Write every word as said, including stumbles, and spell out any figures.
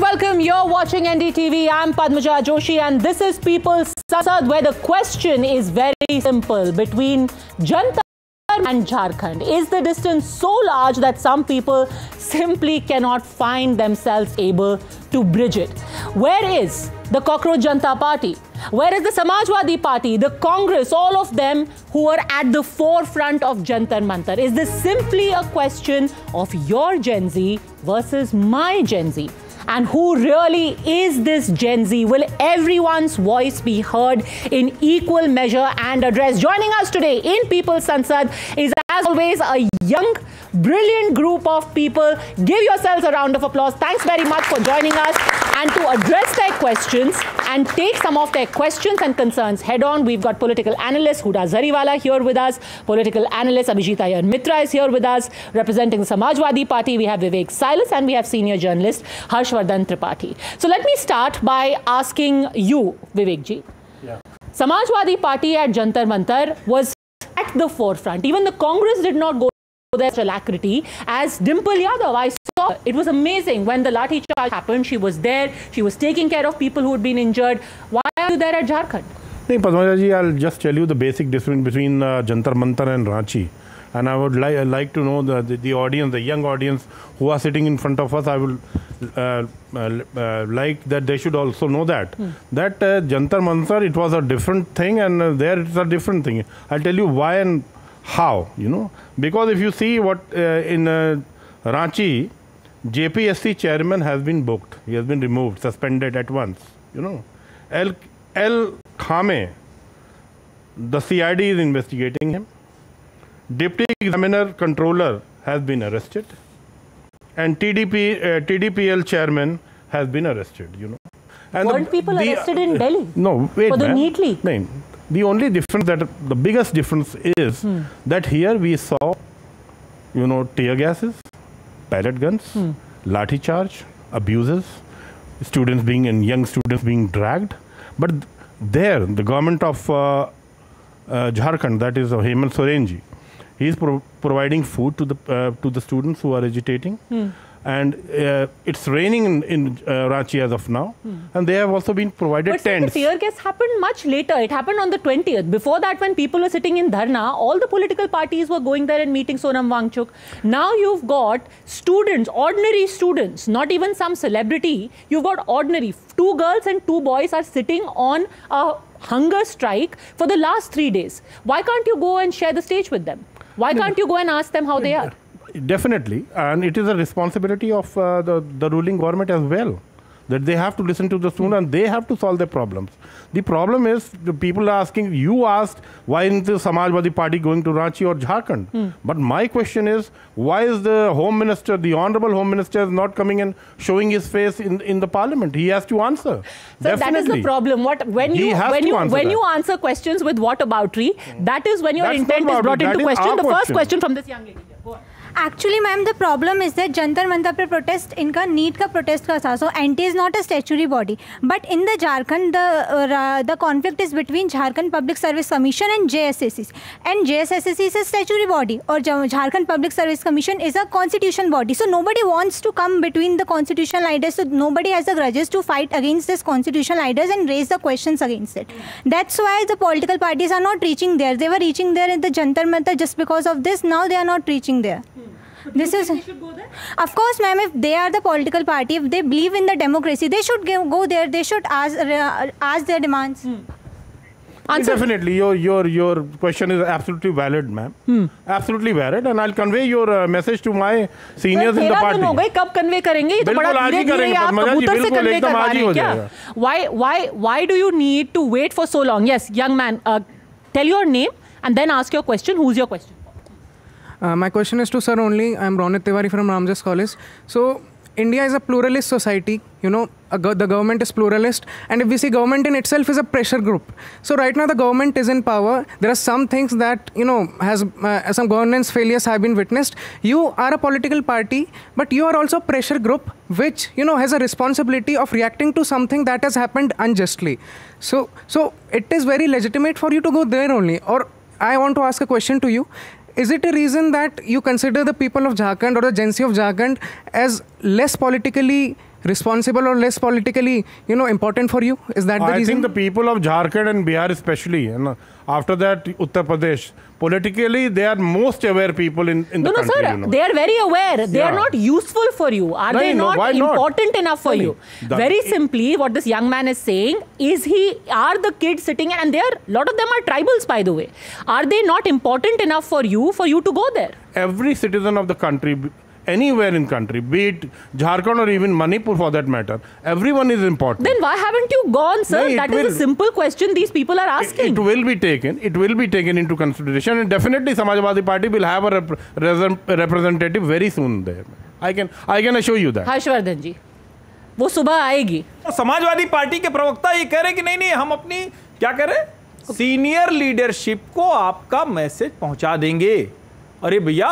welcome. You're watching N D T V. I'm Padmaja Joshi and this is People's Sansad, where the question is very simple. Between Jantar and Jharkhand, is the distance so large that some people simply cannot find themselves able to bridge it? Where is the Cockroach Janata Party? Where is the Samajwadi Party, the Congress, all of them who are at the forefront of Jantar Mantar? Is this simply a question of your Gen Z versus my Gen Z? And who really is this Gen Z? Will everyone's voice be heard in equal measure and addressed? Joining us today in People's Sansad is, as always, a young, brilliant group of people. Give yourselves a round of applause. Thanks very much for joining us. And to address their questions and take some of their questions and concerns head on, we've got political analyst Huda Zariwala here with us. Political analyst Abhijit Iyer Mitra is here with us. Representing the Samajwadi Party, we have Vivek Silas, and we have senior journalist Harshvardhan Tripathi. So let me start by asking you, Vivek ji. Yeah. Samajwadi Party at Jantar Mantar was at the forefront. Even the Congress did not go there with alacrity as Dimple Yadav. I saw it was amazing when the lathi charge happened. She was there. She was taking care of people who had been injured. Why are you there at Jharkhand? No, Padmaja ji, I'll just tell you the basic difference between uh, Jantar Mantar and Ranchi. And I would li like to know the, the, the audience, the young audience who are sitting in front of us, I will uh, uh, uh, like that they should also know that. Hmm. That uh, Jantar Mantar, it was a different thing, and uh, there it's a different thing. I'll tell you why and how, you know. Because if you see what uh, in uh, Ranchi, J P S C chairman has been booked. He has been removed, suspended at once, you know. L. L. Khame, the C I D is investigating him. Deputy Examiner Controller has been arrested, and T D P, uh, T D P L chairman has been arrested, you know. And Weren't the, people the, arrested in Delhi? No, wait, for the neatly? No, the only difference, that the biggest difference is hmm. that here we saw, you know, tear gases, pellet guns, hmm. lathi charge, abuses, students being and young students being dragged. But there, the government of uh, uh, Jharkhand, that is uh, Hemant Soren ji, he is pro providing food to the uh, to the students who are agitating, hmm. and uh, it's raining in, in uh, Ranchi as of now, hmm. and they have also been provided but tents. But the tear gas happened much later. It happened on the twentieth. Before that, when people were sitting in Dharna, all the political parties were going there and meeting Sonam Wangchuk. Now you've got students, ordinary students, not even some celebrity. You've got ordinary. Two girls and two boys are sitting on a hunger strike for the last three days. Why can't you go and share the stage with them? Why can't you go and ask them how they are? Definitely. And it is a responsibility of uh, the, the ruling government as well, that they have to listen to the students mm. and they have to solve their problems. The problem is, the people are asking, you asked, why isn't the Samajwadi Party going to Ranchi or Jharkhand? Mm. But my question is, why is the Home Minister, the Honorable Home Minister, is not coming and showing his face in, in the Parliament? He has to answer. So that is the problem. What when you when you when that. you answer questions with whataboutery, mm. that is when your That's intent is brought into question. The first question from this young lady. Go on. Actually, ma'am, the problem is that Jantar Mantar pe protest, inka NEET ka protest ka tha. So N T is not a statutory body. But in the Jharkhand, the uh, the conflict is between Jharkhand Public Service Commission and J S S C. And J S S C is a statutory body, or Jharkhand Public Service Commission is a constitution body. So nobody wants to come between the constitutional leaders. So nobody has the grudges to fight against this constitutional leaders and raise the questions against it. That's why the political parties are not reaching there. They were reaching there in the Jantar Mantar just because of this. Now they are not reaching there. This is, of course, ma'am, if they are the political party, if they believe in the democracy, they should go there. They should ask, uh, ask their demands. Hmm. Definitely, your your your question is absolutely valid, ma'am. Hmm. Absolutely valid, and I'll convey your uh, message to my seniors in the party. हो गए, कब convey करेंगे? ये तो बड़ा धीरे-धीरे आप कबूतर से convey करवा रहे हैं क्या? Why why why do you need to wait for so long? Yes, young man, uh, tell your name and then ask your question. Who's your question? Uh, my question is to sir only. I am Ronit Tiwari from Ramjas College. So, India is a pluralist society. You know, go the government is pluralist. And if we see government in itself is a pressure group. So, right now the government is in power. There are some things that, you know, has uh, some governance failures have been witnessed. You are a political party, but you are also a pressure group which, you know, has a responsibility of reacting to something that has happened unjustly. So, so it is very legitimate for you to go there only. Or I want to ask a question to you. Is it a reason that you consider the people of Jharkhand or the Gen Z of Jharkhand as less politically responsible or less politically, you know, important for you? Is that the I reason? think the people of Jharkhand and Bihar especially, and after that Uttar Pradesh, politically they are most aware people in, in No, the no, country. sir. You know. They are very aware. They Yeah. are not useful for you. Are No, they no, not why not? important enough for No, you? the- Very simply, what this young man is saying is he are the kids sitting, and they are lot of them are tribals, by the way. Are they not important enough for you for you to go there? Every citizen of the country, b- anywhere in country, be it Jharkhand or even Manipur for that matter, everyone is important. Then why haven't you gone, sir? No, it That is will. a simple question these people are It- asking. It will be taken. It will be taken into consideration, and definitely Samajwadi Party will have a rep- resem- representative very soon there. I can I can assure you that. Harshvardhan जी, वो सुबह आएगी. तो Samajwadi party के प्रवक्ता ये कह रहे कि नहीं नहीं हम अपनी क्या करें, सीनियर लीडरशिप को आपका मैसेज पहुंचा देंगे. अरे भैया